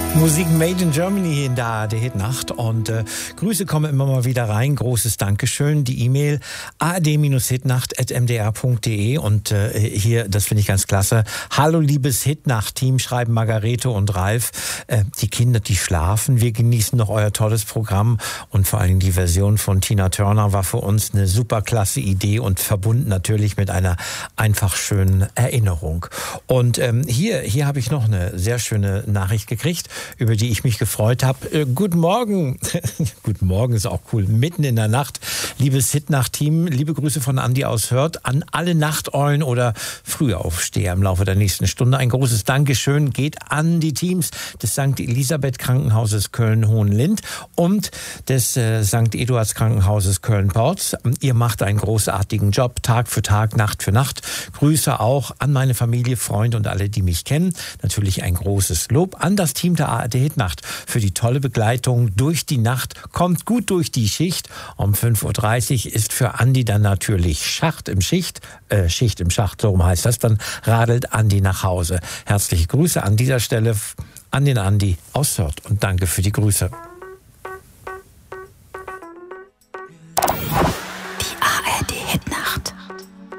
Musik Made in Germany hier in der ARD-Hitnacht und Grüße kommen immer mal wieder rein. Großes Dankeschön. Die E-Mail ard-hitnacht@mdr.de und hier, das finde ich ganz klasse. Hallo liebes Hitnacht-Team, schreiben Margarete und Ralf. Die Kinder, die schlafen. Wir genießen noch euer tolles Programm und vor allem die Version von Tina Turner war für uns eine super klasse Idee und verbunden natürlich mit einer einfach schönen Erinnerung. Und hier habe ich noch eine sehr schöne Nachricht gekriegt, über die ich mich gefreut habe. Guten Morgen. Guten Morgen ist auch cool. Mitten in der Nacht. Liebes Hitnacht-Team, liebe Grüße von Andi aus Hörth an alle Nachteulen oder Frühaufsteher im Laufe der nächsten Stunde. Ein großes Dankeschön geht an die Teams des St. Elisabeth Krankenhauses Köln-Hohenlind und des St. Eduards Krankenhauses Köln-Porz. Ihr macht einen großartigen Job, Tag für Tag, Nacht für Nacht. Grüße auch an meine Familie, Freunde und alle, die mich kennen. Natürlich ein großes Lob an das Team der ARD-Hitnacht für die tolle Begleitung durch die Nacht. Kommt gut durch die Schicht. Um 5.30 Uhr ist für Andi dann natürlich Schicht im Schacht, so rum heißt das, dann radelt Andi nach Hause. Herzliche Grüße an dieser Stelle an den Andi aus Hörth und danke für die Grüße.